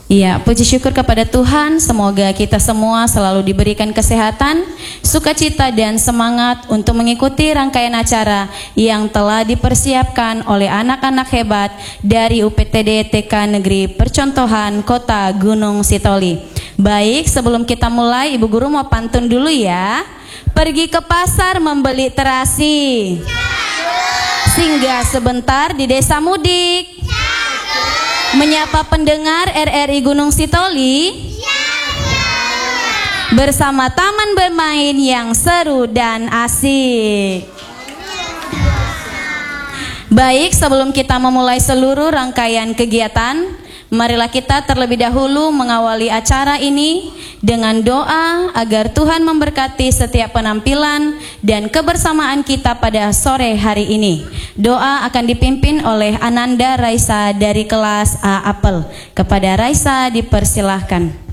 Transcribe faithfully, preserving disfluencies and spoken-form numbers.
Ya, puji syukur kepada Tuhan, semoga kita semua selalu diberikan kesehatan, sukacita dan semangat untuk mengikuti rangkaian acara yang telah dipersiapkan oleh anak-anak hebat dari U P T D T K Negeri Percontohan Kota Gunung Sitoli. Baik, sebelum kita mulai, Ibu Guru mau pantun dulu ya. Pergi ke pasar membeli terasi, singgah sebentar di desa mudik, menyapa pendengar R R I Gunung Sitoli, bersama taman bermain yang seru dan asik. Baik, sebelum kita memulai seluruh rangkaian kegiatan, marilah kita terlebih dahulu mengawali acara ini dengan doa agar Tuhan memberkati setiap penampilan dan kebersamaan kita pada sore hari ini. Doa akan dipimpin oleh Ananda Raisa dari kelas A Apel. Kepada Raisa dipersilahkan.